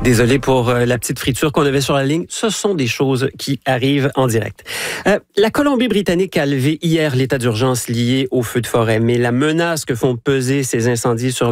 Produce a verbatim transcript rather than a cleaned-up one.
Désolé pour euh, la petite friture qu'on avait sur la ligne. Ce sont des choses qui arrivent en direct. Euh, la Colombie-Britannique a levé hier l'état d'urgence lié aux feux de forêt, mais la menace que font peser ces incendies sur